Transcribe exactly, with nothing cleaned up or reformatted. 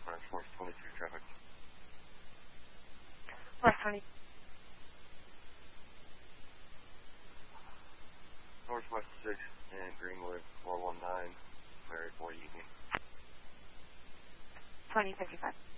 Force twenty-two traffic. Force twenty. Northwest six and Greenwood four one nine, Mary four Union. twenty fifty-five.